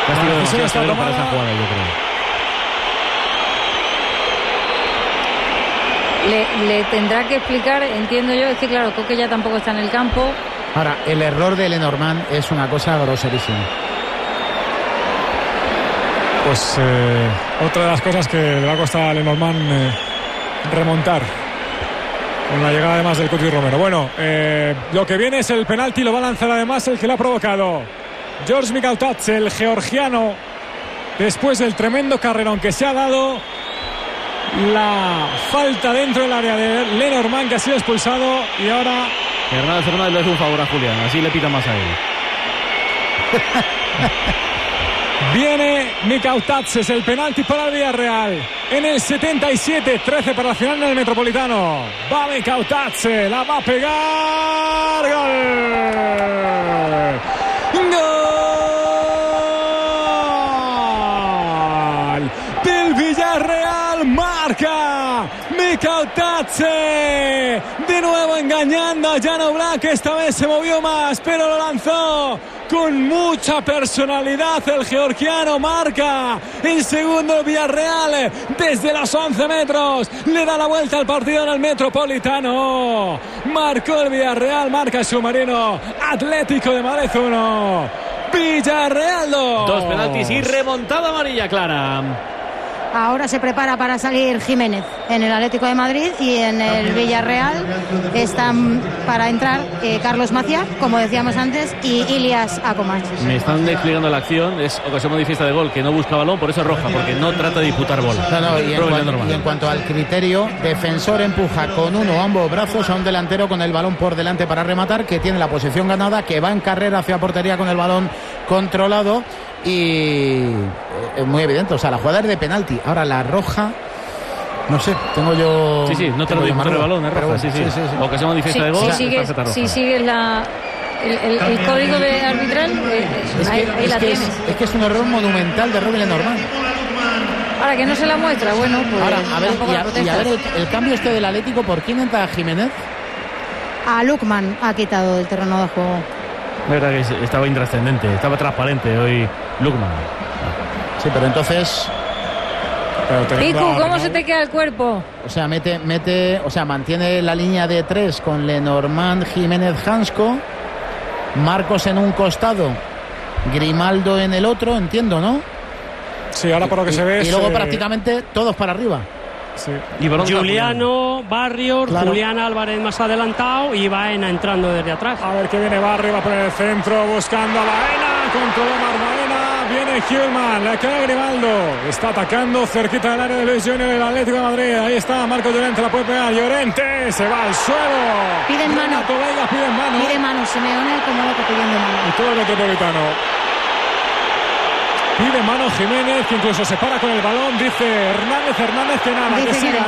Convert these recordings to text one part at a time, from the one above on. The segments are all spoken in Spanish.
Castigo demasiado severo para esa jugada, yo creo. Le tendrá que explicar, entiendo yo, es que claro, Coque ya tampoco está en el campo. Ahora, el error de Lenormand es una cosa groserísima. Pues otra de las cosas que le va a costar a Lenormand remontar con la llegada además del Cuti Romero. Bueno, lo que viene es el penalti, lo va a lanzar además el que lo ha provocado, George Mikautatze, el georgiano, después del tremendo carrerón que se ha dado. La falta dentro del área de Lenormand, que ha sido expulsado, y ahora Hernández Fernández le hace un favor a Julián, así le pita más a él. Viene Mikautatze, es el penalti para el Villarreal en el 77, 13 para la final en el Metropolitano. Va Mikautatze, la va a pegar. ¡Gol! ¡Gol! Del Villarreal, marca Mikautatze, de nuevo engañando a Jan Oblak. Esta vez se movió más, pero lo lanzó con mucha personalidad el georgiano. Marca el segundo Villarreal desde los 11 metros. Le da la vuelta al partido en el Metropolitano. Marcó el Villarreal, marca el submarino. Atlético de Madrid 1, Villarreal 2. Dos penaltis y remontada amarilla clara. Ahora se prepara para salir Jiménez en el Atlético de Madrid, y en el Villarreal están para entrar Carlos Maciá, como decíamos antes, y Ilias Akomach. Me están explicando la acción, es ocasión manifiesta de gol, que no busca balón, por eso es roja, porque no trata de disputar bola. Y en cuanto al criterio, defensor empuja con uno o ambos brazos a un delantero con el balón por delante para rematar, que tiene la posición ganada, que va en carrera hacia portería con el balón controlado. Y es muy evidente, o sea, la jugada es de penalti. Ahora la roja, no sé, tengo yo... Sí, no te lo digo, el balón es roja, bueno, sí. Ocasión manifiesta de gol, si sigues el código de arbitral, ahí la tienes. Es que es un error monumental de Robin Lenormand. Ahora que no se la muestra, bueno, pues... Ahora, a ver el cambio este del Atlético, ¿por quién entra Jiménez? A Lukman ha quitado del terreno de juego. Verdad que estaba intrascendente, estaba transparente hoy Lukman. Sí, pero entonces... Piku, ¿cómo se te queda el cuerpo? O sea, mantiene la línea de tres con Lenormand, Jiménez, Hansko, Marcos en un costado, Grimaldo en el otro, entiendo, ¿no? Sí, ahora por lo que se ve... Y luego prácticamente todos para arriba. Sí. Y Juliano, Barrios, claro. Julián Álvarez más adelantado y Baena entrando desde atrás. A ver que viene Barrios, va por el centro buscando a Baena, controló Baena, viene Hillman, le queda Grimaldo, está atacando cerquita del área de Luis Junior el Atlético de Madrid. Ahí está Marco Llorente, la puede pegar, Llorente se va al suelo. Piden mano. Pide mano, Simeone como loco pidiendo mano. Y todo el Metropolitano. Pide mano Jiménez, que incluso se para con el balón. Dice Hernández que nada, que sigan.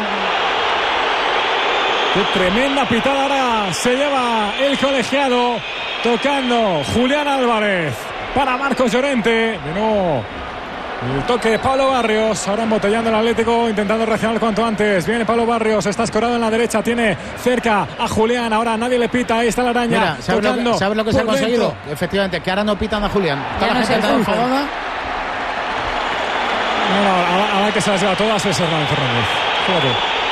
Qué tremenda pitada ahora se lleva el colegiado, tocando Julián Álvarez para Marcos Llorente. De nuevo el toque de Pablo Barrios, ahora embotellando el Atlético, intentando reaccionar cuanto antes. Viene Pablo Barrios, está escorado en la derecha, tiene cerca a Julián, ahora nadie le pita, ahí está la araña. Mira, ¿sabes lo que se ha conseguido? Efectivamente, que ahora no pitan a Julián. Está la gente tan enfadada. Ahora que se las lleva todas es Hernán Fernández. Fíjate.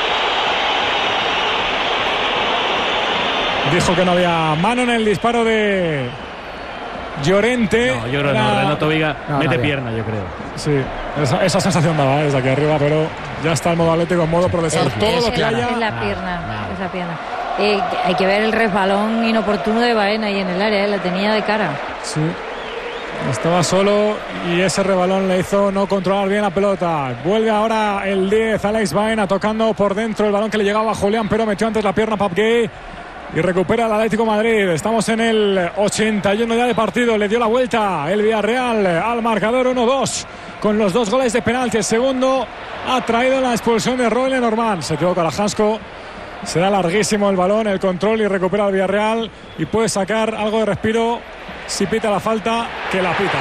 Dijo que no había mano en el disparo de Llorente. No, yo creo que no. Renato Viga mete pierna, yo creo. Sí, esa sensación daba desde aquí arriba, pero ya está el modo Atlético en modo progresar. Todo lo que haya. Es la pierna. Hay que ver el resbalón inoportuno de Baena ahí en el área, la tenía de cara. Sí. Estaba solo y ese rebalón le hizo no controlar bien la pelota. Vuelve ahora el 10, Alex Baena, tocando por dentro el balón que le llegaba a Julián, pero metió antes la pierna Pape Gueye y recupera el Atlético Madrid. Estamos en el 81 ya de partido. Le dio la vuelta el Villarreal al marcador 1-2 con los dos goles de penalti. El segundo ha traído la expulsión de Robin Lenormand. Se quedó con Hansko. Será larguísimo el balón, el control, y recupera el Villarreal y puede sacar algo de respiro. Si pita la falta, que la pita.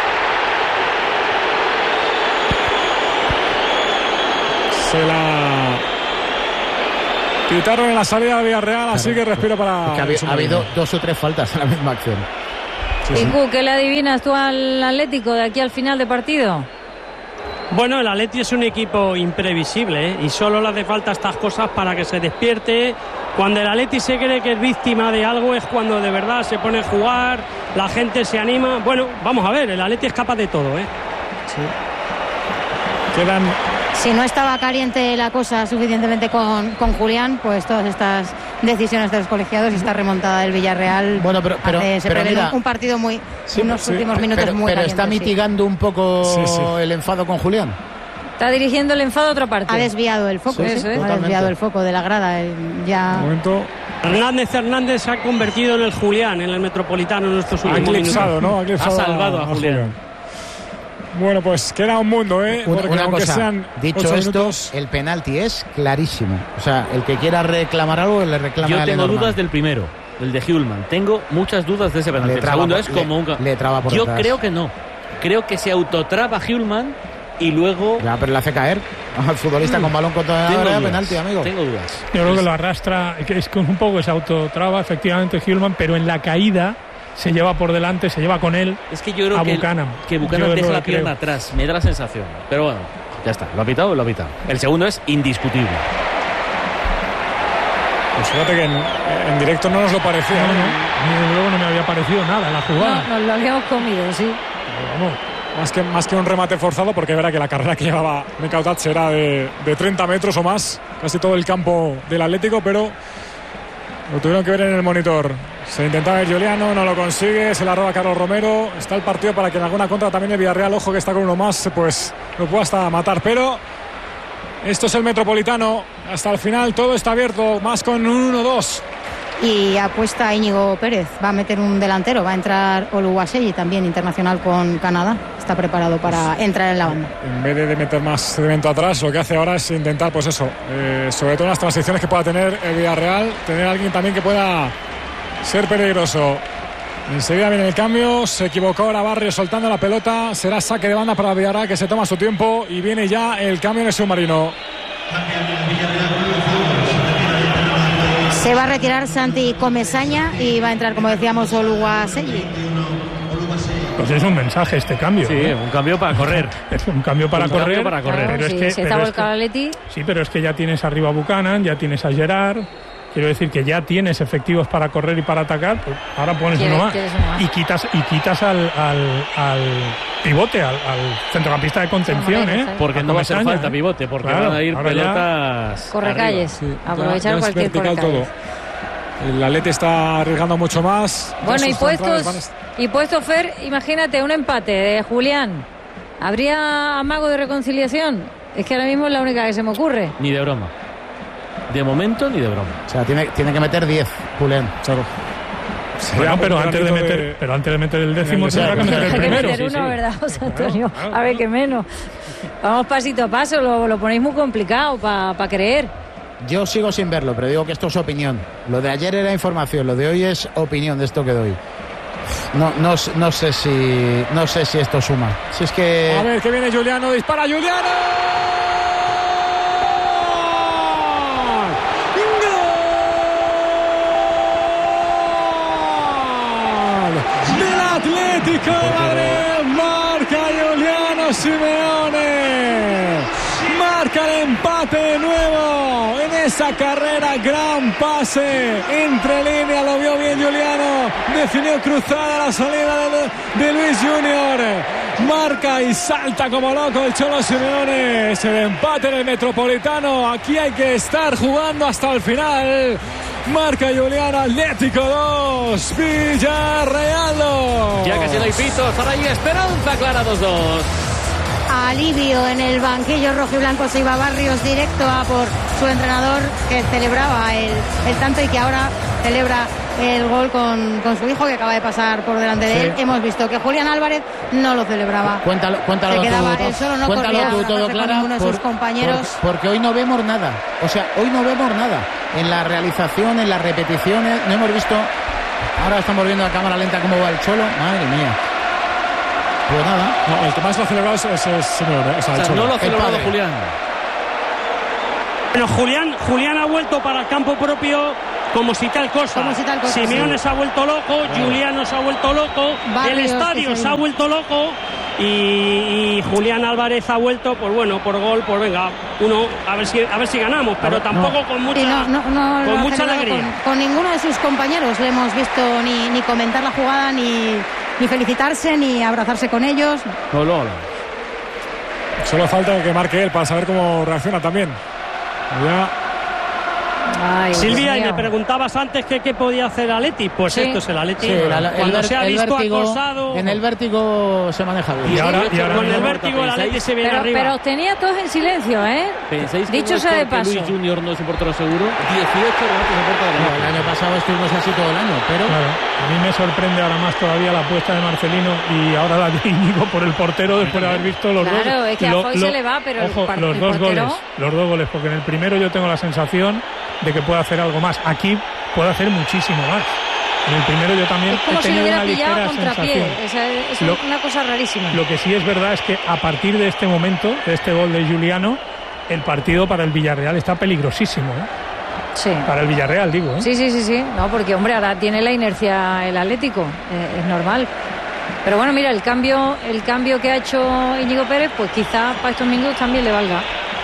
Se la pitaron en la salida de Villarreal, así que respiro para... Es que ha habido 2 o 3 faltas en la misma acción. Picu, ¿qué le adivinas tú al Atlético de aquí al final de partido? Bueno, el Atleti es un equipo imprevisible, ¿eh? Y solo le hace falta estas cosas para que se despierte. Cuando el Atleti se cree que es víctima de algo es cuando de verdad se pone a jugar, la gente se anima. Bueno, vamos a ver, el Atleti es capaz de todo, ¿eh? Sí. Quedan... Si no estaba caliente la cosa suficientemente con Julián, pues todas estas decisiones de los colegiados y esta remontada del Villarreal, bueno, pero prevé mira, un partido muy, unos últimos minutos muy pero calientes. está mitigando un poco el enfado con Julián. Está dirigiendo el enfado a otra parte. Ha desviado el foco, ha desviado el foco de la grada. Ya... Hernández se ha convertido en el Julián, en el Metropolitano en estos últimos minutos. ¿no? Ha salvado a Julián. Bueno, pues queda un mundo, ¿eh? Una cosa, sean dicho esto, el penalti es clarísimo. O sea, el que quiera reclamar algo, le reclama. Yo tengo dudas del primero, el de Hjulman. Tengo muchas dudas de ese penalti. El segundo es como un... Le traba por Yo detrás. creo que no. Creo que se autotraba Hjulman y luego... Ya, pero le hace caer al futbolista con balón contra la área, penalti, amigo. Tengo dudas. Yo creo que lo arrastra, que es con un poco esa autotraba, efectivamente, Hjulman, pero en la caída se lleva por delante, se lleva con él. Es que yo creo a Buchanan. Que Buchanan deja la pierna atrás, me da la sensación. Pero bueno, ya está, lo ha pitado. El segundo es indiscutible. Pues fíjate que en directo no nos lo parecía. No. Desde luego no me había parecido nada en la jugada. No, nos lo habíamos comido, sí. Vamos, más que un remate forzado, porque verá que la carrera que llevaba Mekautat será de 30 metros o más, casi todo el campo del Atlético, pero lo tuvieron que ver en el monitor. Se intentaba el Giuliano, no lo consigue, se la roba Carlos Romero. Está el partido para que en alguna contra también el Villarreal, ojo que está con uno más, pues lo pueda hasta matar. Pero esto es el Metropolitano, hasta el final todo está abierto, más con un 1-2. Y apuesta Íñigo Pérez, va a meter un delantero, va a entrar Oluwaseyi, también internacional con Canadá, está preparado para entrar en la banda. En vez de meter más sedimento atrás, lo que hace ahora es intentar, pues eso, sobre todo en las transiciones que pueda tener el Villarreal, tener a alguien también que pueda ser peligroso. Enseguida viene el cambio, se equivocó ahora Barrios soltando la pelota, será saque de banda para el Villarreal, que se toma su tiempo, y viene ya el cambio en el submarino. Se va a retirar Santi Comesaña y va a entrar, como decíamos, Oluwaseyi. Pues es un mensaje este cambio. Sí, un cambio para correr. Es un cambio para correr. Claro, pero es sí, que, se está volcado Atleti. Sí, pero es que ya tienes arriba a Buchanan, ya tienes a Gerard. Quiero decir que ya tienes efectivos para correr y para atacar, pues ahora pones uno más. Y quitas al pivote, al centrocampista de contención, ¿eh? Porque no va a hacer falta pivote, porque van a ir pelotas. Correcalles. Sí, Aprovechar ya cualquier vertical correcalle. todo. El Atleti está arriesgando mucho más. Bueno, y puestos, Fer, imagínate un empate de Julián. ¿Habría amago de reconciliación? Es que ahora mismo es la única que se me ocurre. Ni de broma. De momento, ni de broma. O sea, tiene que meter 10, Julián. Claro. Bueno, pero antes de meter el décimo tendrá que meter el primero. Meter uno, ¿verdad, José Antonio? A ver, qué menos. Vamos pasito a paso, lo ponéis muy complicado para creer. Yo sigo sin verlo, pero digo que esto es opinión. Lo de ayer era información, lo de hoy es opinión de esto que doy. No sé si esto suma. Si es que... A ver, que viene Giuliano, dispara Giuliano. Atlético de Madrid, marca Giuliano Simeone, marca el empate de nuevo en esa carrera, gran pase entre líneas, lo vio bien Giuliano, definió cruzada la salida de Luis Junior, marca y salta como loco el Cholo Simeone, es el empate en el Metropolitano, aquí hay que estar jugando hasta el final. Marca Giuliano, Atlético 2, Villarreal 2. Ya casi no hay pitos, ahora hay esperanza clara 2-2. Alivio en el banquillo rojo y blanco, se iba Barrios directo a por su entrenador, que celebraba el tanto y que ahora celebra el gol con su hijo, que acaba de pasar por delante de él. Hemos visto que Julián Álvarez no lo celebraba. Cuéntalo se quedaba él solo, no corría todo, Clara, con ninguno de sus compañeros. Porque hoy no vemos nada. O sea, hoy no vemos nada. En la realización, en las repeticiones, no hemos visto. Ahora estamos viendo a cámara lenta cómo va el Cholo. Madre mía. Pues nada. No, el que más lo ha celebrado es Simeone. O sea, no lo ha celebrado Julián. Bueno, Julián ha vuelto para el campo propio como si tal cosa. Simeone se ha vuelto loco, Juliano se ha vuelto loco, el estadio se ha vuelto loco y Julián Álvarez ha vuelto, pues bueno, por gol, pues venga, a ver si ganamos, pero tampoco con mucha alegría. Con ninguno de sus compañeros le hemos visto ni comentar la jugada, ni felicitarse, ni abrazarse con ellos. Solo falta que marque él para saber cómo reacciona también. Ya. Ay, Silvia, y me preguntabas antes que qué podía hacer Atleti. Pues sí, esto es el Atleti. Sí, cuando se ha visto acosado. En el vértigo se maneja bien. Y ahora con el vértigo el Atleti se viene arriba. Pero tenía todos en silencio, ¿eh? Dicho sea de paso. Luis Junior no es un portero seguro. 18 remates de puerta de el año pasado estuvimos así todo el año, pero claro, a mí me sorprende ahora más todavía la apuesta de Marcelino y ahora la de Íñigo por el portero después de haber visto los dos. Claro, es que a Foy se le va, pero los dos goles, porque en el primero yo tengo la sensación de que puede hacer algo más. Aquí puede hacer muchísimo más. En el primero yo también es como he tenido si una ligera sensación. Es una cosa rarísima. Lo que sí es verdad es que a partir de este momento, de este gol de Juliano, el partido para el Villarreal está peligrosísimo, ¿eh? Sí. Para el Villarreal, digo, ¿eh? Sí. No, porque, hombre, ahora tiene la inercia el Atlético. Es normal. Pero bueno, mira, el cambio que ha hecho Íñigo Pérez, pues quizá para estos minutos también le valga.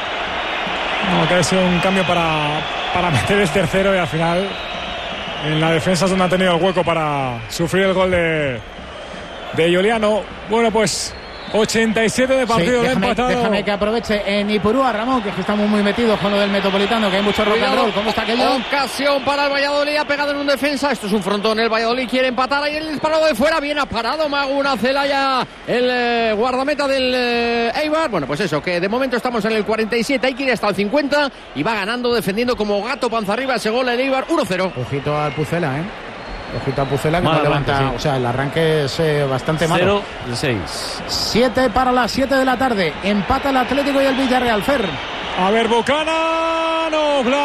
No, que ha sido un cambio para meter el tercero y al final en la defensa es donde ha tenido el hueco para sufrir el gol de Juliano. Bueno, pues 87 de partido, sí, empatado. Déjame que aproveche en Ipurúa, Ramón, que estamos muy metidos con lo del Metropolitano, que hay mucho rock and roll. ¿Cómo está aquello? Ocasión para el Valladolid, ha pegado en un defensa. Esto es un frontón, el Valladolid quiere empatar. Ahí el disparo de fuera, bien ha parado Maguna Celaya, el guardameta del Eibar. Bueno, pues eso, que de momento estamos en el 47, hay que ir hasta el 50 y va ganando, defendiendo como gato panza arriba ese gol el Eibar, 1-0. Ojito al Pucela, Ojito a Pucela, que no levanta, sí. O sea, el arranque es bastante malo. 0-6. 7 para las 7 de la tarde. Empata el Atlético y el Villarreal. Fer. A ver, Buchanan,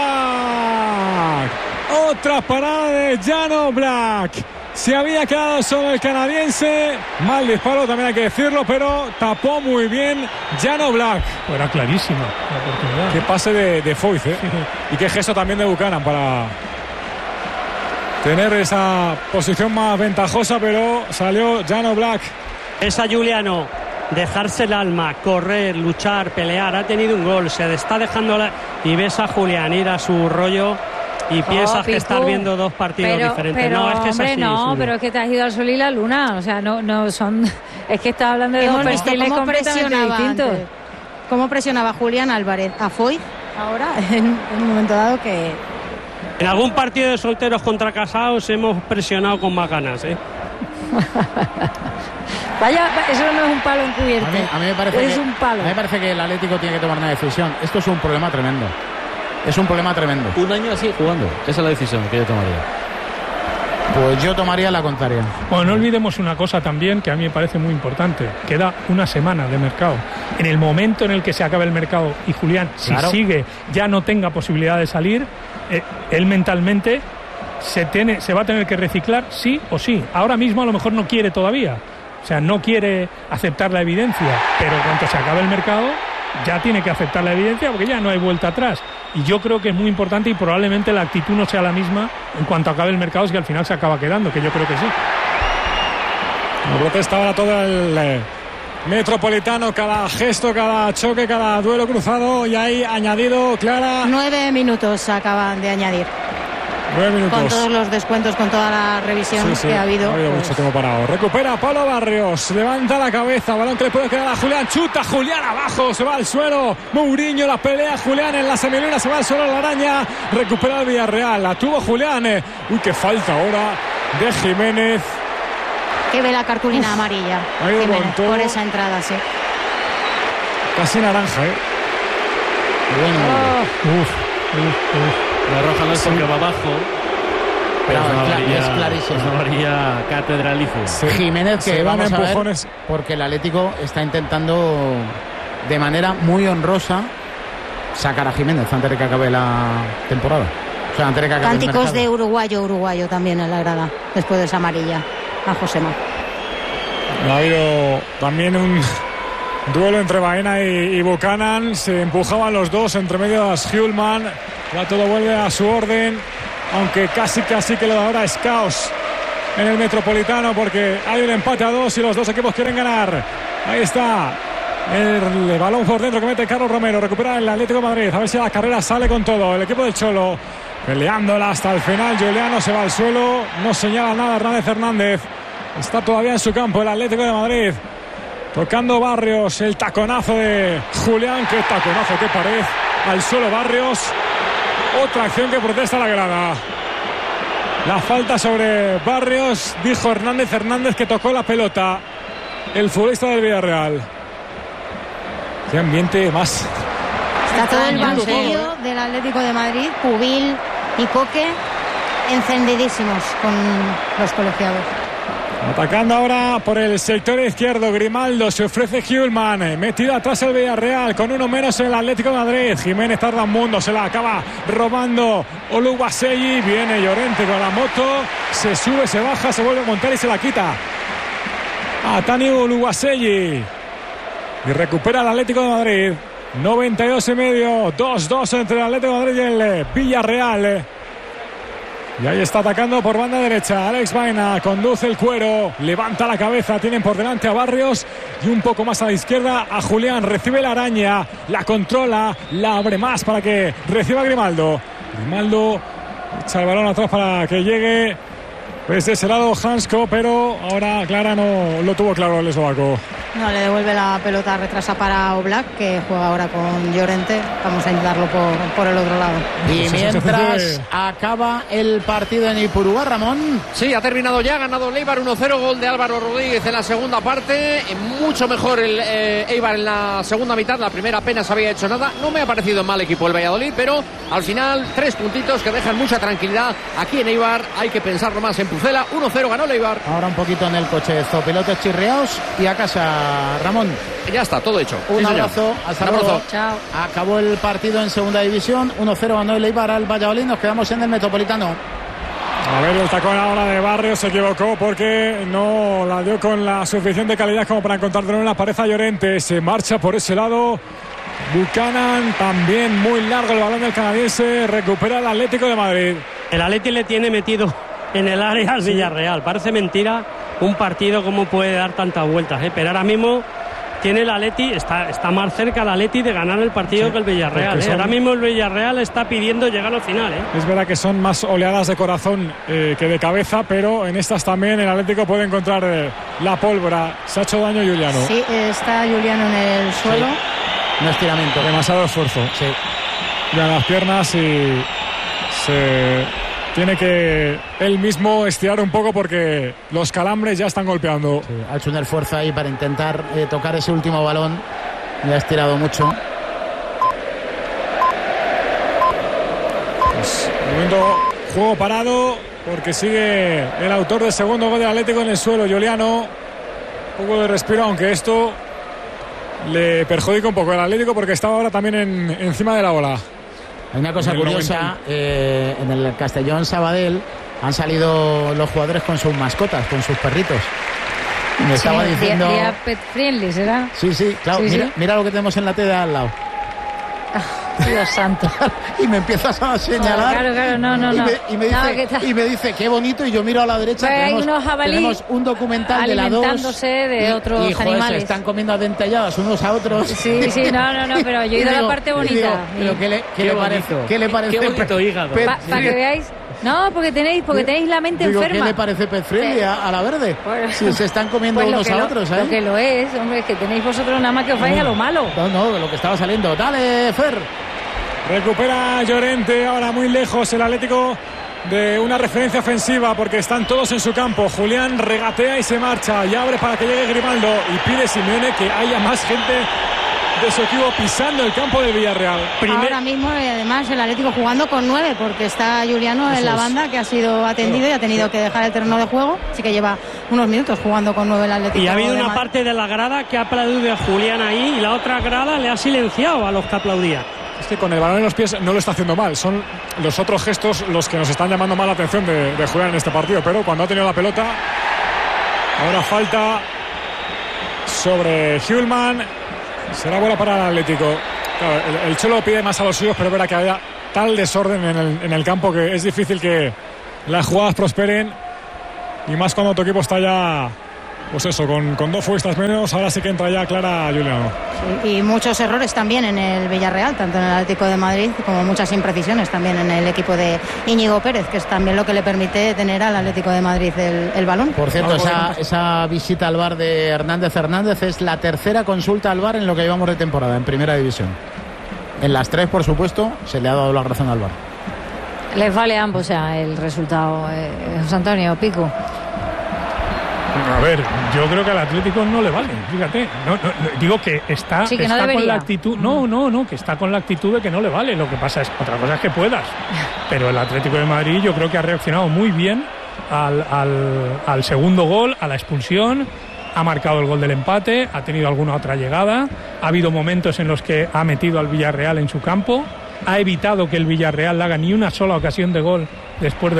Black. Otra parada de Jan Black. Se había quedado solo el canadiense. Mal disparo, también hay que decirlo, pero tapó muy bien Jan Black. Era clarísima la oportunidad. Qué pase de Foyth, ¿eh? Y qué gesto también de Buchanan para tener esa posición más ventajosa, pero salió Jan Black. Es a Juliano dejarse el alma, correr, luchar, pelear. Ha tenido un gol, se está dejando y ves a Julián ir a su rollo y piensas que estás viendo dos partidos diferentes. Pero, no, es que hombre, es así. No, pero es que te has ido al sol y la luna. O sea, no son. Es que estás hablando de dos perfiles completamente distintos. ¿Cómo presionaba Julián Álvarez a Foyth ahora en un momento dado que... En algún partido de solteros contra casados hemos presionado con más ganas, Vaya, eso no es un palo encubierto. A mí me parece un palo. A mí me parece que el Atlético tiene que tomar una decisión. Esto es un problema tremendo. Un año así jugando. Esa es la decisión que yo tomaría. Pues yo tomaría la contraria. Bueno, no olvidemos una cosa también que a mí me parece muy importante. Queda una semana de mercado. En el momento en el que se acabe el mercado y Julián, si sigue, ya no tenga posibilidad de salir, él mentalmente se va a tener que reciclar sí o sí. Ahora mismo a lo mejor no quiere todavía. O sea, no quiere aceptar la evidencia, pero cuando se acabe el mercado ya tiene que aceptar la evidencia porque ya no hay vuelta atrás. Y yo creo que es muy importante y probablemente la actitud no sea la misma en cuanto acabe el mercado, es que al final se acaba quedando, que yo creo que sí. Lo protesta ahora todo el Metropolitano, cada gesto, cada choque, cada duelo cruzado, y ahí añadido, Clara. 9 minutos acaban de añadir. 9 minutos. Con todos los descuentos, con toda la revisión que ha habido. Ha habido mucho tiempo parado. Recupera Pablo Barrios. Levanta la cabeza. Balón que le puede quedar a Julián. Chuta Julián abajo. Se va al suelo. Mourinho la pelea. Julián en la semiluna. Se va al suelo la araña. Recupera el Villarreal. La tuvo Julián. Uy, qué falta ahora de Jiménez. Que ve la cartulina amarilla. Jiménez, por esa entrada, sí. Casi naranja, La roja no es porque va abajo, pero es clarísimo. No haría catedralice. Sí. Jiménez, que vamos a ver, porque el Atlético está intentando de manera muy honrosa sacar a Jiménez antes de que acabe la temporada. O sea, antes de que acabe el mercado. Cánticos de uruguayo también en la grada, después de esa amarilla a Josema. Ha habido también un duelo entre Baena y Buchanan. Se empujaban los dos entre medias Hjulman. Ya todo vuelve a su orden. aunque casi que lo de ahora es caos en el Metropolitano, porque hay un empate a 2 y los dos equipos quieren ganar. Ahí está el balón por dentro que mete Carlos Romero, recupera el Atlético de Madrid, a ver si la carrera sale con todo. El equipo del Cholo peleándola hasta el final. Juliano se va al suelo, no señala nada Hernández. Está todavía en su campo el Atlético de Madrid, tocando Barrios, el taconazo de Julián, qué taconazo, qué pared al suelo Barrios. Otra acción que protesta la grada. La falta sobre Barrios, dijo Hernández que tocó la pelota, el futbolista del Villarreal. Qué ambiente más. Está todo el banquillo del Atlético de Madrid, Pubil y Coque, encendidísimos con los colegiados. Atacando ahora por el sector izquierdo, Grimaldo, se ofrece Hjulman, metido atrás el Villarreal, con uno menos el Atlético de Madrid. Jiménez tarda un mundo, se la acaba robando Oluwaseyi, viene Llorente con la moto, se sube, se baja, se vuelve a montar y se la quita a Tani Oluwaseyi y recupera el Atlético de Madrid. 92,5, 2-2 entre el Atlético de Madrid y el Villarreal. Y ahí está atacando por banda derecha Alex Baena, conduce el Cuero, levanta la cabeza, tienen por delante a Barrios y un poco más a la izquierda a Julián, recibe la araña, la controla, la abre más para que reciba Grimaldo echa el balón atrás para que llegue desde ese lado Hansko, pero ahora Clara no lo tuvo claro el eslovaco. No, le devuelve la pelota, retrasa para Oblak, que juega ahora con Llorente. Vamos a intentarlo por el otro lado. Y mientras acaba el partido en Ipurúa, Ramón. Sí, ha terminado ya, ha ganado el Eibar 1-0, gol de Álvaro Rodríguez en la segunda parte. Mucho mejor el Eibar en la segunda mitad, la primera apenas había hecho nada. No me ha parecido mal equipo el Valladolid, pero al final 3 puntitos que dejan mucha tranquilidad aquí en Eibar. Hay que pensarlo más en Pucela. 1-0 ganó el Eibar. Ahora un poquito en el coche, zopilotes chirriados y a casa, Ramón. Ya está, todo hecho. Un abrazo, hasta luego. Chao. Acabó el partido en segunda división, 1-0 ganó el Eibar al Valladolid. Nos quedamos en el Metropolitano. A ver, el tacón ahora de Barrios, se equivocó porque no la dio con la suficiente calidad como para encontrarlo en la pared a Llorente. Se marcha por ese lado Buchanan, también muy largo el balón del canadiense. Recupera el Atlético de Madrid. El Atleti le tiene metido en el área al Villarreal. Parece mentira un partido como puede dar tantas vueltas, pero ahora mismo tiene el Atleti, está más cerca el Atleti de ganar el partido que el Villarreal. Ahora mismo el Villarreal está pidiendo llegar al final. Es verdad que son más oleadas de corazón que de cabeza, pero en estas también el Atlético puede encontrar la pólvora. Se ha hecho daño Juliano. Sí, está Juliano en el suelo. Sí. Un estiramiento. Demasiado esfuerzo. Sí. Ya en las piernas y se tiene que él mismo estirar un poco porque los calambres ya están golpeando. Sí, ha hecho un esfuerzo ahí para intentar tocar ese último balón y ha estirado mucho. Pues, de momento, juego parado porque sigue el autor del segundo gol del Atlético en el suelo, Juliano. Un poco de respiro, aunque esto le perjudica un poco al Atlético porque estaba ahora también encima de la bola. Hay una cosa curiosa, en el Castellón Sabadell han salido los jugadores con sus mascotas, con sus perritos. Me estaba diciendo... Día pet friendly, ¿será? Sí, claro, sí, mira lo que tenemos en la tele de al lado. Dios santo. Y me empiezas a señalar. Claro, no. Y me dice, qué bonito, y yo miro a la derecha, tenemos un documental de la 2. Alimentándose de otros animales. Se están comiendo adentelladas unos a otros. Sí, no, pero yo he ido a la parte bonita. Pero ¿qué le parece? Qué bonito hígado. Para que veáis. No, porque tenéis la mente enferma. ¿Qué le parece pet friendly a la verde? Bueno, si se están comiendo pues unos a otros, Lo que lo es, hombre, es que tenéis vosotros nada más que os vais a lo malo. No, lo que estaba saliendo. Dale, Fer. Recupera Llorente, ahora muy lejos el Atlético de una referencia ofensiva porque están todos en su campo. Julián regatea y se marcha y abre para que llegue Grimaldo y pide Simeone que haya más gente de su equipo pisando el campo del Villarreal. Ahora mismo, además, el Atlético jugando con 9 porque está Juliano en la banda que ha sido atendido y ha tenido que dejar el terreno de juego, así que lleva unos minutos jugando con 9 el Atlético. Y ha habido una parte de la grada que ha aplaudido a Julián ahí y la otra grada le ha silenciado a los que aplaudían. Es que con el balón en los pies no lo está haciendo mal, son los otros gestos los que nos están llamando más la atención de Julián en este partido, pero cuando ha tenido la pelota, ahora falta sobre Hjulman. Será buena para el Atlético. Claro, el Cholo pide más a los suyos, pero verá que tal desorden en el campo que es difícil que las jugadas prosperen, y más cuando tu equipo está ya, pues eso, con 2 futbolistas menos. Ahora sí que entra ya Clara Juliano. Sí, y muchos errores también en el Villarreal, tanto en el Atlético de Madrid como muchas imprecisiones también en el equipo de Íñigo Pérez, que es también lo que le permite tener al Atlético de Madrid el balón. Por cierto, esa visita al VAR de Hernández es la tercera consulta al VAR en lo que llevamos de temporada en Primera División. En las 3, por supuesto, se le ha dado la razón al VAR. Les vale a ambos el resultado, José Antonio Pico. A ver, yo creo que al Atlético no le vale, fíjate. No, digo que está, sí, que está no con la actitud. No, que está con la actitud de que no le vale. Lo que pasa es, otra cosa es que puedas. Pero el Atlético de Madrid yo creo que ha reaccionado muy bien al segundo gol, a la expulsión. Ha marcado el gol del empate, ha tenido alguna otra llegada. Ha habido momentos en los que ha metido al Villarreal en su campo. Ha evitado que el Villarreal haga ni una sola ocasión de gol después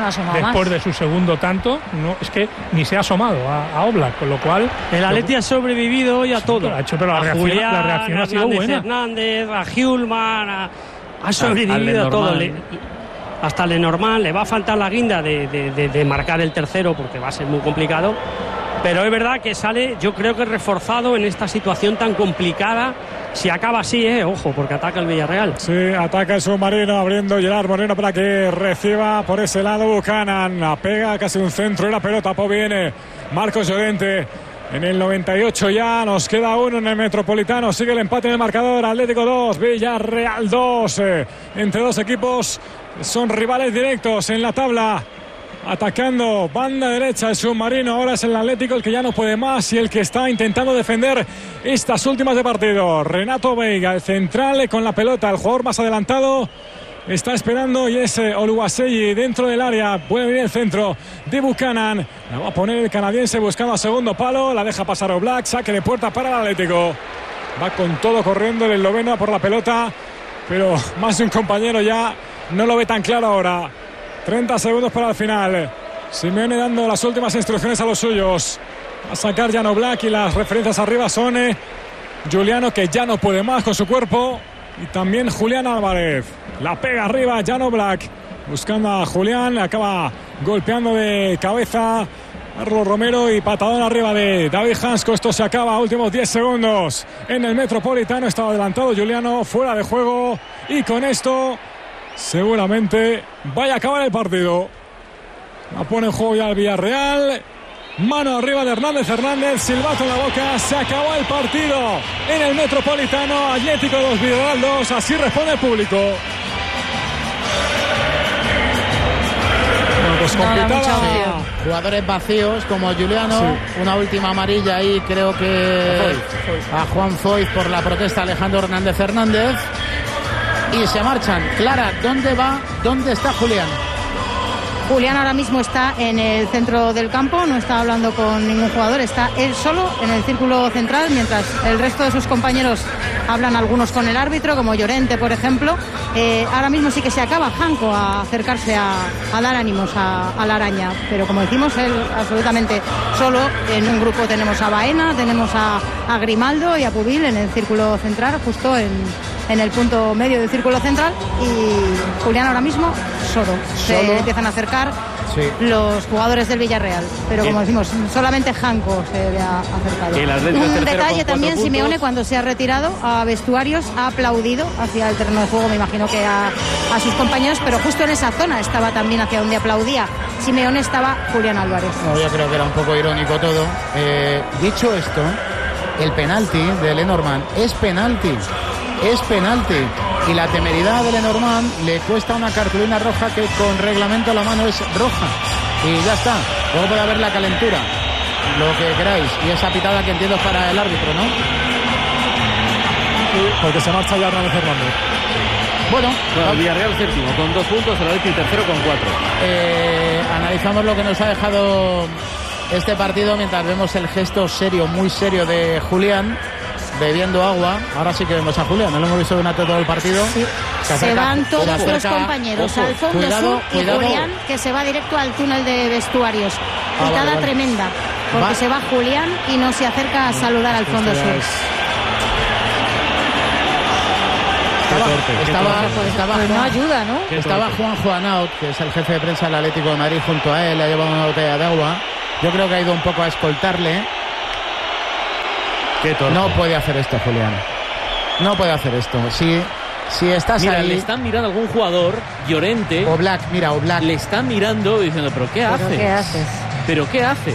de su segundo tanto. No, es que ni se ha asomado a Oblak, con lo cual el Atleti ha sobrevivido hoy a todo. Pero la reacción ha sido buena. Hernández, a Hjulmar, ha sobrevivido a todo. Hasta Lenormand le va a faltar la guinda de marcar el tercero, porque va a ser muy complicado. Pero es verdad que sale, yo creo que reforzado en esta situación tan complicada. Si acaba así, ojo, porque ataca el Villarreal. Sí, ataca el submarino, abriendo Gerard Moreno para que reciba por ese lado Buchanan. Pega casi un centro y la pelota viene Marcos Llorente. En el 98 ya nos queda 1 en el Metropolitano. Sigue el empate en el marcador. Atlético 2, Villarreal 2. Entre 2 equipos son rivales directos en la tabla. Atacando banda derecha el submarino. Ahora es el Atlético el que ya no puede más y el que está intentando defender estas últimas de partido. Renato Veiga, el central, con la pelota, el jugador más adelantado. Está esperando y es Oluwaseyi dentro del área. Puede venir el centro de Buchanan. La va a poner el canadiense buscando a segundo palo. La deja pasar Oblak. Saque de puerta para el Atlético. Va con todo corriendo el esloveno por la pelota, pero más de un compañero ya no lo ve tan claro ahora. 30 segundos para el final. Simeone dando las últimas instrucciones a los suyos. A sacar Jan Oblak, y las referencias arriba son Juliano, que ya no puede más con su cuerpo, y también Julián Álvarez. La pega arriba Jan Oblak, buscando a Julián, acaba golpeando de cabeza Carlos Romero, y patadón arriba de David Hansko. Esto se acaba, últimos 10 segundos en el Metropolitano. Estaba adelantado Juliano, fuera de juego, y con esto seguramente vaya a acabar el partido. La pone en juego ya el Villarreal. Mano arriba de Hernández, silbato en la boca. Se acabó el partido en el Metropolitano. Atlético 2, Villarreal 2. Así responde el público. Bueno, pues complicada. Jugadores vacíos como Juliano. Sí. Una última amarilla ahí, creo que a Juan Foyth por la protesta Alejandro Hernández. Y se marchan. Clara, ¿dónde va? ¿Dónde está Julián? Julián ahora mismo está en el centro del campo, no está hablando con ningún jugador, está él solo en el círculo central, mientras el resto de sus compañeros hablan, algunos con el árbitro, como Llorente, por ejemplo. Ahora mismo sí que se acaba Hansko a acercarse a dar ánimos a la araña, pero como decimos, él absolutamente solo. En un grupo tenemos a Baena, tenemos a Grimaldo y a Pubil en el círculo central, justo en el punto medio del círculo central, y Julián ahora mismo solo. Se empiezan a acercar los jugadores del Villarreal, pero como decimos, solamente Hansko se ha acercado. Un detalle también, Simeone, cuando se ha retirado a vestuarios, ha aplaudido hacia el terreno de juego, me imagino que a sus compañeros, pero justo en esa zona estaba también hacia donde aplaudía Simeone, estaba Julián Álvarez. No, yo creo que era un poco irónico todo. Dicho esto, el penalti de Lenormand es penalti. Y la temeridad de Lenormand le cuesta una cartulina roja que con reglamento a la mano es roja. Y ya está. Luego puede haber la calentura, lo que queráis. Y esa pitada que entiendo es para el árbitro, ¿no? Sí, porque se marcha ya Hernández. Bueno, el Villarreal séptimo con 2 puntos, el Atleti tercero con 4. Analizamos lo que nos ha dejado este partido mientras vemos el gesto serio, muy serio de Julián, bebiendo agua. Ahora sí que vemos a Julián, no lo hemos visto durante todo el partido. Sí. Se van todos los compañeros al fondo sur, y Julián, que se va directo al túnel de vestuarios. Pitada tremenda, porque se va Julián y no se acerca a saludar al fondo sur. Pues no ayuda, ¿no? Estaba Juanjo Anaut, que es el jefe de prensa del Atlético de Madrid, junto a él, le ha llevado una botella de agua. Yo creo que ha ido un poco a escoltarle. No puede hacer esto, Julián. No puede hacer esto. Si estás ahí... le están mirando a algún jugador, Llorente... Oblak. Le están mirando diciendo, ¿pero qué haces? ¿Pero qué haces?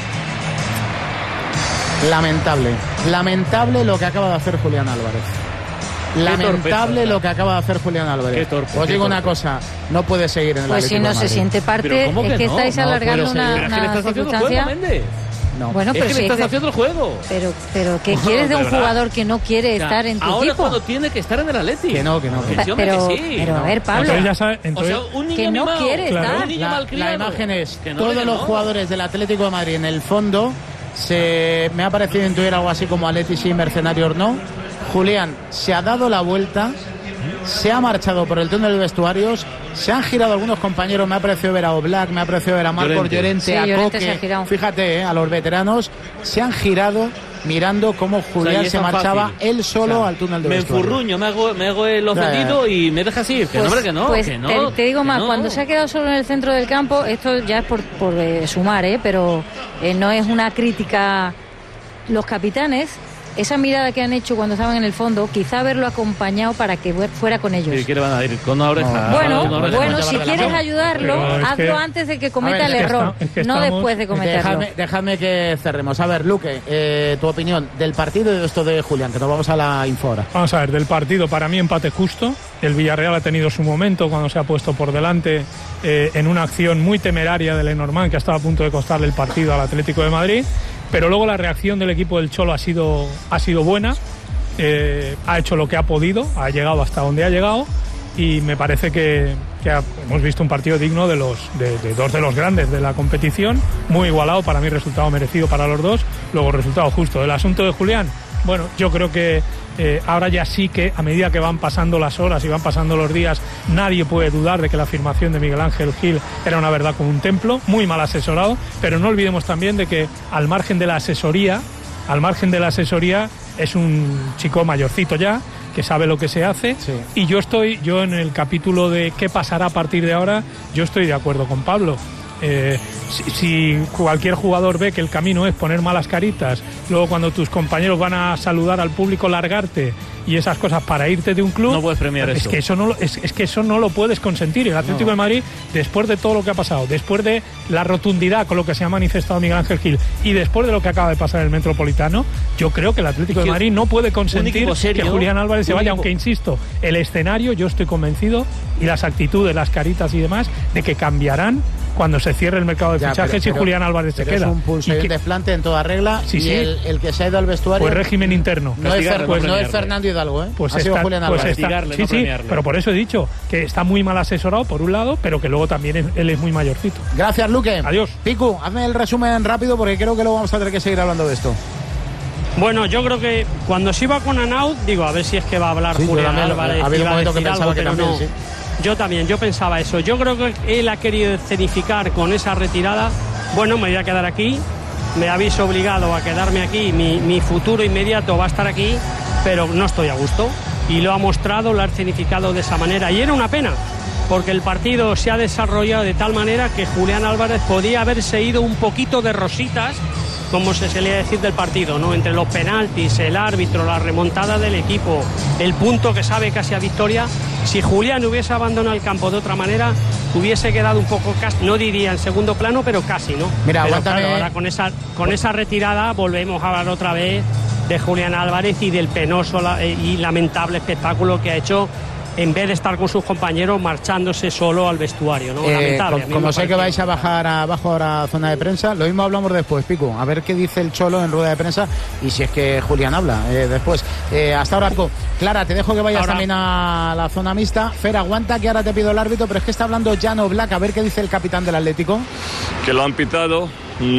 Lamentable lo que acaba de hacer Julián Álvarez. Lamentable lo que acaba de hacer Julián Álvarez. Os digo una cosa, no puede seguir en el Atlético de Madrid. Pues si no se siente parte, es que estáis alargando una circunstancia... No. Bueno, pero es que le estás haciendo el juego. Pero ¿qué quieres de un jugador que no quiere estar en tu ahora equipo? Cuando tiene que estar en el Atlético. Que no. Pero a ver, Pablo. Un niño que no mimado, quiere estar. Un niño la imagen es todos los jugadores del Atlético de Madrid en el fondo. Me ha parecido intuir algo así como Atleti sí, Mercenarios no. Julián se ha dado la vuelta, se ha marchado por el túnel de vestuarios, se han girado algunos compañeros, me ha parecido ver a Oblak, me ha parecido ver a Marcos Llorente, a Coque, fíjate, a los veteranos, se han girado mirando cómo Julián se marchaba él solo al túnel de vestuarios. Me enfurruño, me hago el ofendido y me dejas ir. Te digo más, cuando se ha quedado solo en el centro del campo, esto ya es por sumar, pero no es una crítica. Los capitanes, esa mirada que han hecho cuando estaban en el fondo, quizá haberlo acompañado para que fuera con ellos. ¿Y qué le van a ir? ¿Con una oreja? Bueno, si quieres ayudarlo, hazlo antes de que cometa el error, no después de cometerlo. Dejadme que cerremos. A ver, Luque, tu opinión del partido y de esto de Julián, que nos vamos a la info ahora. Vamos a ver, del partido, para mí empate justo. El Villarreal ha tenido su momento cuando se ha puesto por delante en una acción muy temeraria de Lenormand, que ha estado a punto de costarle el partido al Atlético de Madrid. Pero luego la reacción del equipo del Cholo ha sido buena, ha hecho lo que ha podido, ha llegado hasta donde ha llegado y me parece que hemos visto un partido digno de dos de los grandes de la competición, muy igualado, para mí resultado merecido para los dos, luego resultado justo. El asunto de Julián, bueno, yo creo que ahora ya sí que a medida que van pasando las horas y van pasando los días, nadie puede dudar de que la afirmación de Miguel Ángel Gil era una verdad como un templo, muy mal asesorado, pero no olvidemos también de que al margen de la asesoría es un chico mayorcito ya, que sabe lo que se hace, sí. Y yo en el capítulo de qué pasará a partir de ahora, yo estoy de acuerdo con Pablo. Si cualquier jugador ve que el camino es poner malas caritas, luego cuando tus compañeros van a saludar al público, largarte y esas cosas para irte de un club, no puedes premiar eso. Es que eso no lo puedes consentir. El Atlético de Madrid, después de todo lo que ha pasado, después de la rotundidad con lo que se ha manifestado Miguel Ángel Gil y después de lo que acaba de pasar en el Metropolitano, yo creo que el Atlético de Madrid no puede consentir que Julián Álvarez se vaya, aunque insisto, el escenario, yo estoy convencido, y las actitudes, las caritas y demás, de que cambiarán cuando se cierre el mercado de fichajes y Julián Álvarez se queda. Es un pulso y un desplante en toda regla. Sí, y el que se ha ido al vestuario... Pues régimen interno. No es Fernando Hidalgo, ¿eh? Pues ha sido Julián Álvarez. Sí, pero por eso he dicho que está muy mal asesorado por un lado, pero que luego también él es muy mayorcito. Gracias, Luque. Adiós. Picu, hazme el resumen rápido porque creo que luego vamos a tener que seguir hablando de esto. Bueno, yo creo que cuando se iba con Anaut, digo, a ver si es que va a hablar Julián Álvarez. Había un momento que pensaba que también, sí. Yo pensaba eso. Yo creo que él ha querido escenificar con esa retirada. Bueno, me voy a quedar aquí, me habéis obligado a quedarme aquí, mi futuro inmediato va a estar aquí, pero no estoy a gusto. Y lo ha mostrado, lo ha escenificado de esa manera. Y era una pena, porque el partido se ha desarrollado de tal manera que Julián Álvarez podía haberse ido un poquito de rositas, como se solía decir del partido, ¿no? Entre los penaltis, el árbitro, la remontada del equipo, el punto que sabe casi a victoria. Si Julián hubiese abandonado el campo de otra manera, hubiese quedado un poco, casi, no diría en segundo plano, pero casi, ¿no? Mira, pero aguántame. Claro, ahora con esa retirada volvemos a hablar otra vez de Julián Álvarez y del penoso y lamentable espectáculo que ha hecho, en vez de estar con sus compañeros, marchándose solo al vestuario, ¿no? Lamentable. Como sé que vais a bajar abajo ahora a zona de prensa, lo mismo hablamos después, Pico. A ver qué dice el Cholo en rueda de prensa y si es que Julián habla después. Hasta ahora, Pico. Clara, te dejo que vayas también a la zona mixta. Fer, aguanta que ahora te pido el árbitro, pero es que está hablando Jan Oblak. A ver qué dice el capitán del Atlético. Que lo han pitado,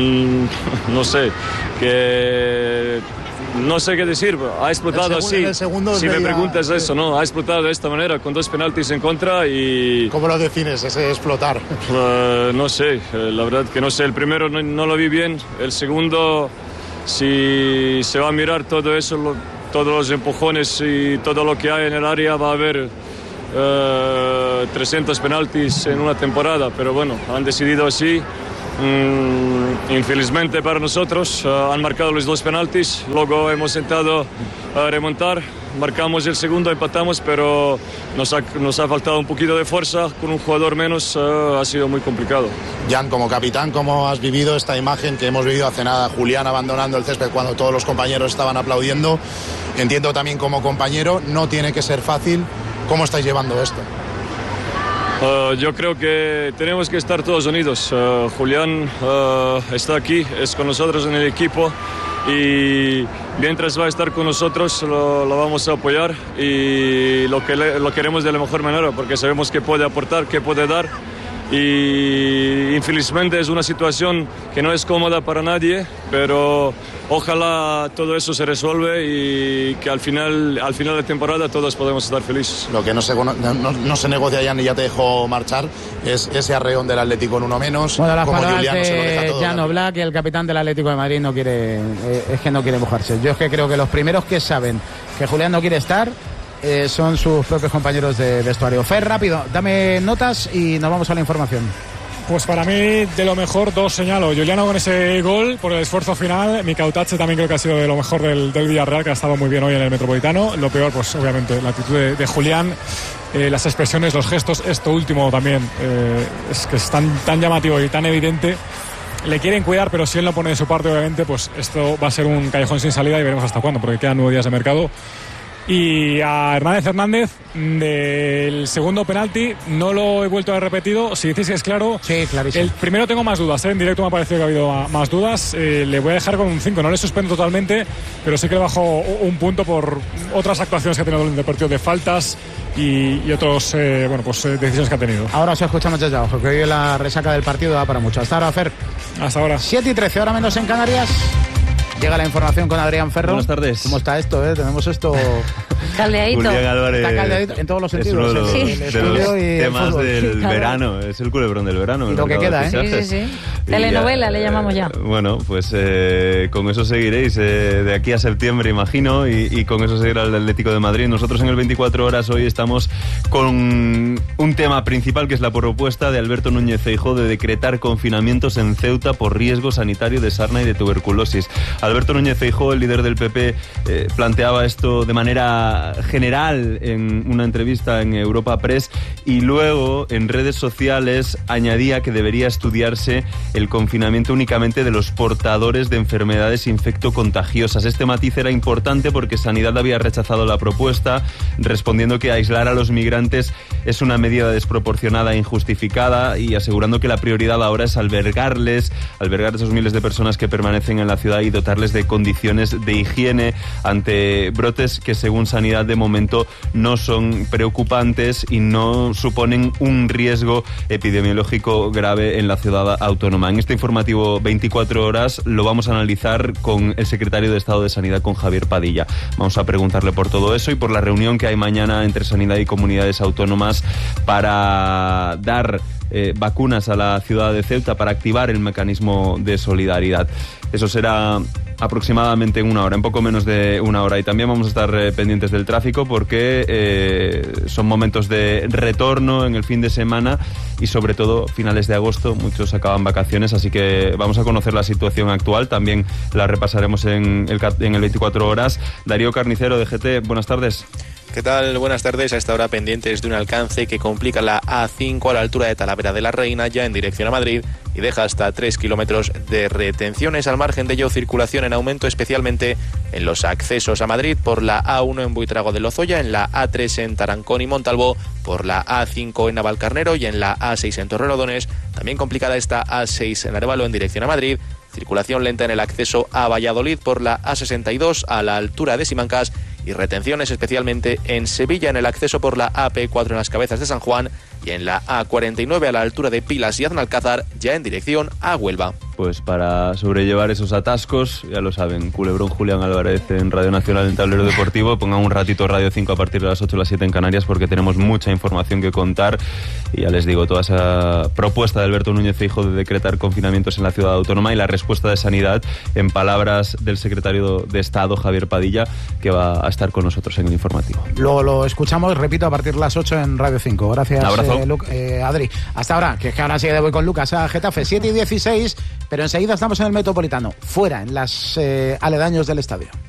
no sé, que... No sé qué decir, ha explotado así. Si me preguntas eso, ¿no? Ha explotado de esta manera, con 2 penaltis en contra y... ¿Cómo lo defines, ese explotar? No sé, la verdad que no sé. El primero no lo vi bien, el segundo, si se va a mirar todo eso, todos los empujones y todo lo que hay en el área, va a haber 300 penaltis en una temporada, pero bueno, han decidido así. Infelizmente para nosotros han marcado los 2 penaltis, luego hemos intentado remontar, marcamos el segundo, empatamos, pero nos ha faltado un poquito de fuerza, con un jugador menos ha sido muy complicado. Jan, como capitán, ¿cómo has vivido esta imagen que hemos vivido hace nada? Julián abandonando el césped cuando todos los compañeros estaban aplaudiendo. Entiendo también como compañero, no tiene que ser fácil. ¿Cómo estáis llevando esto? Yo creo que tenemos que estar todos unidos. Julián está aquí, es con nosotros en el equipo y mientras va a estar con nosotros lo vamos a apoyar y lo queremos de la mejor manera porque sabemos que puede aportar, que puede dar. Y infelizmente es una situación que no es cómoda para nadie, pero ojalá todo eso se resuelve y que al final de temporada todos podemos estar felices. Lo que no se negocia, Jan, y ya te dejo marchar, es ese arreón del Atlético en uno menos. Bueno, las palabras de Jan Oblak, el capitán del Atlético de Madrid, no quiere mojarse. Yo es que creo que los primeros que saben que Julián no quiere estar son sus propios compañeros de vestuario. Fer, rápido, dame notas y nos vamos a la información. Pues para mí, de lo mejor, 2 señalo. Giuliano con ese gol por el esfuerzo final. Mika Utache también creo que ha sido de lo mejor del Villarreal, que ha estado muy bien hoy en el Metropolitano. Lo peor, pues obviamente, la actitud de Julián, las expresiones, los gestos. Esto último también es que es tan llamativo y tan evidente. Le quieren cuidar, pero si él no pone de su parte, obviamente, pues esto va a ser un callejón sin salida y veremos hasta cuándo, porque quedan 9 días de mercado. Y a Hernández, del segundo penalti, no lo he vuelto a ver repetido. Si decís que es claro, sí, clarísimo. El primero tengo más dudas, en directo me ha parecido que ha habido más dudas. Le voy a dejar con un 5, no le suspendo totalmente, pero sí que le bajo un punto por otras actuaciones que ha tenido en el partido de faltas y otros decisiones que ha tenido. Ahora os escuchamos ya, porque hoy la resaca del partido da para mucho. Hasta ahora, Fer. Hasta ahora. 7:13, ahora menos en Canarias. Llega la información con Adrián Ferro. Buenas tardes. ¿Cómo está esto? Tenemos esto caldeadito. Julián Álvarez está caldeadito en todos los sentidos. Es uno de los temas del verano. Es el culebrón del verano. Y lo que queda, Sí. Telenovela le llamamos ya. Bueno, pues con eso seguiréis de aquí a septiembre, imagino, y con eso seguirá el Atlético de Madrid. Nosotros en el 24 horas hoy estamos con un tema principal, que es la propuesta de Alberto Núñez Feijóo de decretar confinamientos en Ceuta por riesgo sanitario de sarna y de tuberculosis. Alberto Núñez Feijóo, el líder del PP, planteaba esto de manera general en una entrevista en Europa Press y luego en redes sociales añadía que debería estudiarse el confinamiento únicamente de los portadores de enfermedades infectocontagiosas. Este matiz era importante porque Sanidad había rechazado la propuesta, respondiendo que aislar a los migrantes es una medida desproporcionada e injustificada y asegurando que la prioridad ahora es albergar a esos miles de personas que permanecen en la ciudad y dotarles de condiciones de higiene ante brotes que según Sanidad de momento no son preocupantes y no suponen un riesgo epidemiológico grave en la ciudad autónoma. En este informativo 24 horas lo vamos a analizar con el secretario de Estado de Sanidad, con Javier Padilla. Vamos a preguntarle por todo eso y por la reunión que hay mañana entre Sanidad y comunidades autónomas para dar vacunas a la ciudad de Ceuta, para activar el mecanismo de solidaridad. Eso será aproximadamente en una hora, en poco menos de una hora. Y también vamos a estar pendientes del tráfico porque son momentos de retorno en el fin de semana y sobre todo finales de agosto. Muchos acaban vacaciones, así que vamos a conocer la situación actual. También la repasaremos en el 24 horas. Darío Carnicero, de GT, buenas tardes. ¿Qué tal? Buenas tardes. A esta hora pendientes de un alcance que complica la A5 a la altura de Talavera de la Reina, ya en dirección a Madrid, y deja hasta 3 kilómetros de retenciones. Al margen de ello, circulación en aumento, especialmente en los accesos a Madrid por la A1 en Buitrago de Lozoya, en la A3 en Tarancón y Montalvo, por la A5 en Navalcarnero y en la A6 en Torrelodones. También complicada esta A6 en Arévalo en dirección a Madrid. Circulación lenta en el acceso a Valladolid por la A62 a la altura de Simancas y retenciones especialmente en Sevilla en el acceso por la AP4 en las Cabezas de San Juan y en la A49 a la altura de Pilas y Aznalcázar, ya en dirección a Huelva. Pues para sobrellevar esos atascos, ya lo saben, Culebrón, Julián Álvarez en Radio Nacional en Tablero Deportivo. Pongan un ratito Radio 5 a partir de las 8 o las 7 en Canarias, porque tenemos mucha información que contar. Y ya les digo, toda esa propuesta de Alberto Núñez Feijóo de decretar confinamientos en la ciudad autónoma y la respuesta de Sanidad, en palabras del secretario de Estado, Javier Padilla, que va a estar con nosotros en el informativo. Luego lo escuchamos, repito, a partir de las 8 en Radio 5. Gracias, Adri. Hasta ahora, que es que ahora sí que voy con Lucas a Getafe, 7:16, pero enseguida estamos en el Metropolitano, fuera, en las aledaños del estadio.